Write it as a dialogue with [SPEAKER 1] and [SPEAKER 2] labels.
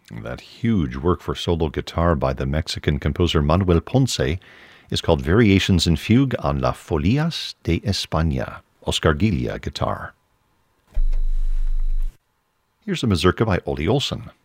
[SPEAKER 1] That huge work for solo guitar by the Mexican composer Manuel Ponce is called Variations in Fugue on Las Folias de España, Oscar Gilia guitar. Here's a mazurka by Ole Olsen.